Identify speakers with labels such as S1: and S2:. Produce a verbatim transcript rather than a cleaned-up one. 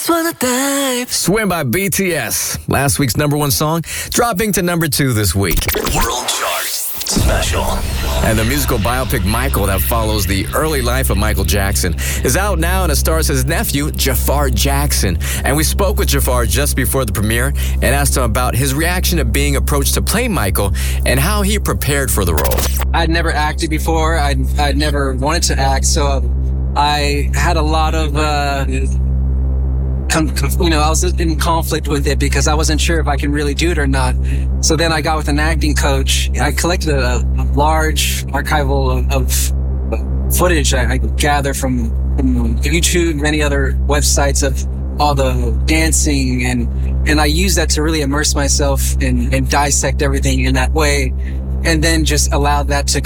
S1: just wanna dive.
S2: Swim by B T S. Last week's number one song, dropping to number two this week.
S3: World Chart Special.
S2: And the musical biopic Michael that follows the early life of Michael Jackson is out now, and it stars his nephew, Jafar Jackson. And we spoke with Jafar just before the premiere and asked him about his reaction to being approached to play Michael and how he prepared for the role.
S4: I'd never acted before. I'd, I'd never wanted to act, so I had a lot of, uh, com- com- you know, I was in conflict with it because I wasn't sure if I can really do it or not. So then I got with an acting coach. I collected a, a large archival of, of footage I, I gathered from, from YouTube, many other websites of all the dancing, and, and I used that to really immerse myself and, and dissect everything in that way, and then just allow that to